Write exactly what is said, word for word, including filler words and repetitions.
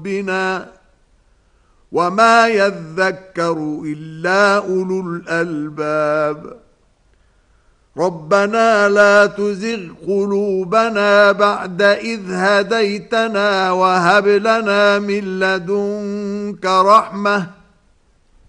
ربنا وما يذكر إلا أولو الألباب. ربنا لا تزغ قلوبنا بعد إذ هديتنا وهب لنا من لدنك رحمة